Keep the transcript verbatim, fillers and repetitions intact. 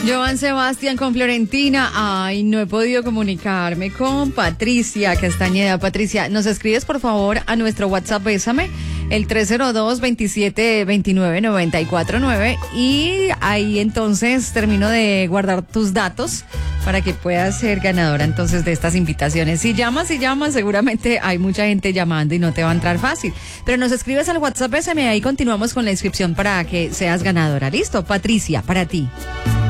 Joan Sebastián con Florentina. Ay, no he podido comunicarme con Patricia Castañeda. Patricia, ¿nos escribes por favor a nuestro WhatsApp? Bésame, el tres cero dos, veintisiete veintinueve, noventa y cuatro nueve, y ahí entonces termino de guardar tus datos para que puedas ser ganadora entonces de estas invitaciones. Si llamas, si llamas, seguramente hay mucha gente llamando y no te va a entrar fácil. Pero nos escribes al WhatsApp, bésame, ahí continuamos con la inscripción para que seas ganadora. ¿Listo? Patricia, para ti.